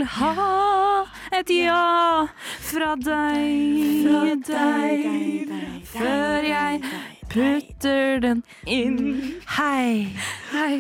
vil ha et ja fra deg, før jeg putter den inn. Hei,